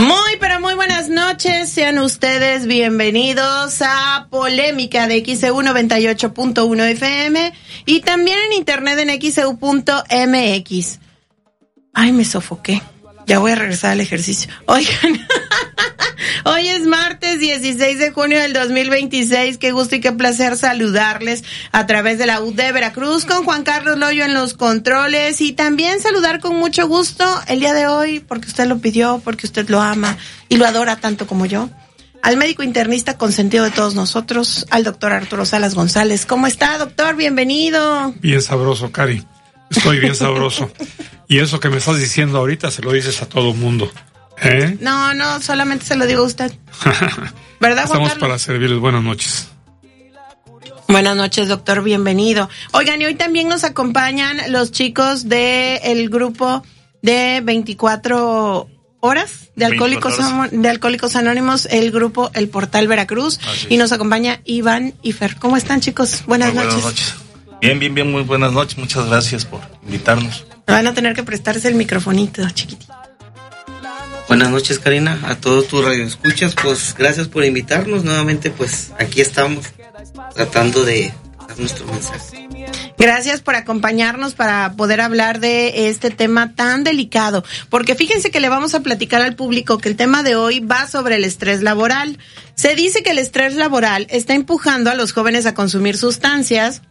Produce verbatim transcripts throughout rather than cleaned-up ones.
Muy, pero muy buenas noches. Sean ustedes bienvenidos a Polémica de X E U noventa y ocho punto uno F M y también en internet en X E U punto M X. Ay, me sofoqué. Ya voy a regresar al ejercicio. Oigan, hoy es martes dieciséis de junio del dos mil veintiséis. Qué gusto y qué placer saludarles a través de la U D de Veracruz con Juan Carlos Loyo en los controles y también saludar con mucho gusto el día de hoy, porque usted lo pidió, porque usted lo ama y lo adora tanto como yo, al médico internista consentido de todos nosotros, al doctor Arturo Salas González. ¿Cómo está, doctor? Bienvenido. Bien sabroso, Cari. Estoy bien sabroso. Y eso que me estás diciendo ahorita se lo dices a todo mundo. ¿Eh? No, no, solamente se lo digo a usted. ¿Verdad, Juan Estamos Carlos? para servirles. Buenas noches. Buenas noches, doctor. Bienvenido. Oigan, y hoy también nos acompañan los chicos del grupo de veinticuatro horas de Alcohólicos, horas. de Alcohólicos Anónimos, el grupo El Portal Veracruz. Y nos acompaña Iván y Fer. ¿Cómo están, chicos? Buenas, Muy noches. Buenas noches. Bien, bien, bien, muy buenas noches. Muchas gracias por invitarnos. Van a tener que prestarse el microfonito, chiquitito. Buenas noches, Karina, a todos tus radioescuchas, pues gracias por invitarnos nuevamente, pues aquí estamos tratando de dar nuestro mensaje. Gracias por acompañarnos para poder hablar de este tema tan delicado, porque fíjense que le vamos a platicar al público que el tema de hoy va sobre el estrés laboral. Se dice que el estrés laboral está empujando a los jóvenes a consumir sustancias,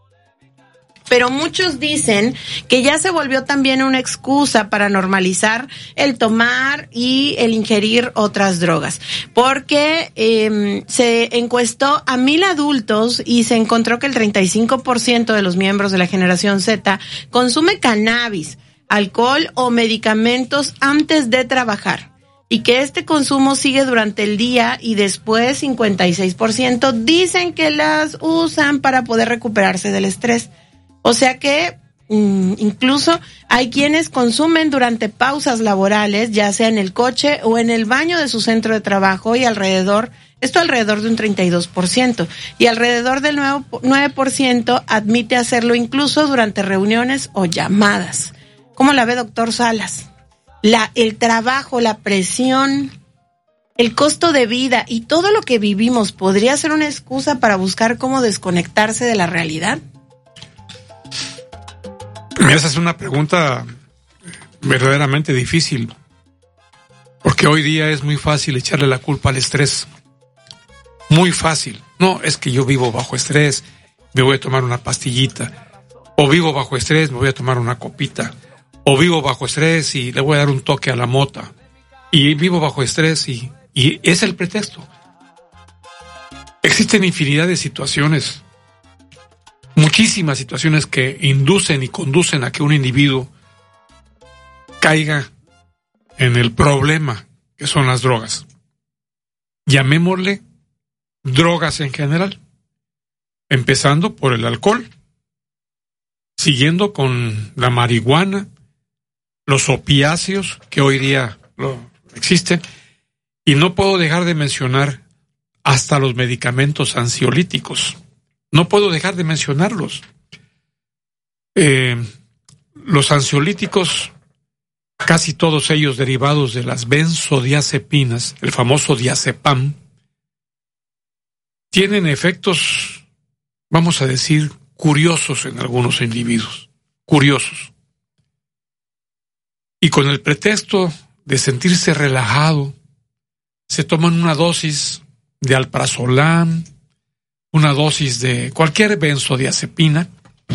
pero muchos dicen que ya se volvió también una excusa para normalizar el tomar y el ingerir otras drogas. Porque eh, se encuestó a mil adultos y se encontró que el treinta y cinco por ciento de los miembros de la generación Z consume cannabis, alcohol o medicamentos antes de trabajar. Y que este consumo sigue durante el día y después cincuenta y seis por ciento dicen que las usan para poder recuperarse del estrés. O sea que mm, incluso hay quienes consumen durante pausas laborales, ya sea en el coche o en el baño de su centro de trabajo y alrededor, esto alrededor de un treinta y dos por ciento. Y alrededor del nueve por ciento admite hacerlo incluso durante reuniones o llamadas. ¿Cómo la ve, doctor Salas? La, el trabajo, la presión, el costo de vida y todo lo que vivimos, ¿podría ser una excusa para buscar cómo desconectarse de la realidad? Esa es una pregunta verdaderamente difícil, porque hoy día es muy fácil echarle la culpa al estrés. Muy fácil. No, es que yo vivo bajo estrés, me voy a tomar una pastillita. O vivo bajo estrés, me voy a tomar una copita. O vivo bajo estrés y le voy a dar un toque a la mota. Y vivo bajo estrés y, y es el pretexto. Existen infinidad de situaciones, muchísimas situaciones que inducen y conducen a que un individuo caiga en el problema que son las drogas. Llamémosle drogas en general, empezando por el alcohol, siguiendo con la marihuana, los opiáceos que hoy día lo existen, y no puedo dejar de mencionar hasta los medicamentos ansiolíticos. No puedo dejar de mencionarlos. Eh, los ansiolíticos, casi todos ellos derivados de las benzodiazepinas, el famoso diazepam, tienen efectos, vamos a decir, curiosos en algunos individuos. Curiosos. Y con el pretexto de sentirse relajado, se toman una dosis de alprazolam, una dosis de cualquier benzodiazepina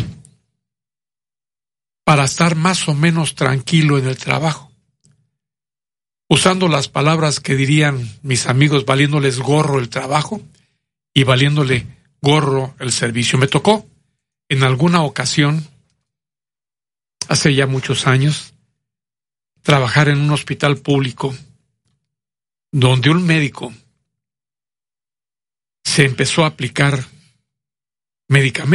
para estar más o menos tranquilo en el trabajo, usando las palabras que dirían mis amigos, valiéndoles gorro el trabajo y valiéndole gorro el servicio. Me tocó en alguna ocasión, hace ya muchos años, trabajar en un hospital público donde un médico se empezó a aplicar medicamentos